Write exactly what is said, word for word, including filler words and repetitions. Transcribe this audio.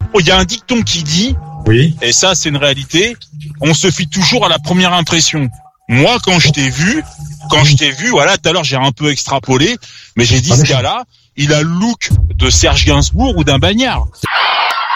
il y a un dicton qui dit, oui. et ça c'est une réalité, on se fie toujours à la première impression. Moi, quand je t'ai vu, quand je t'ai vu, voilà, tout à l'heure j'ai un peu extrapolé, mais j'ai dit, Ah, ce mais gars-là, il a le look de Serge Gainsbourg ou d'un Bagnard.